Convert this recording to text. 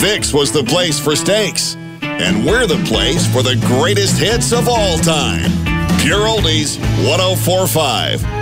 Vicks was the place for steaks. And we're the place for the greatest hits of all time. Pure Oldies 104.5.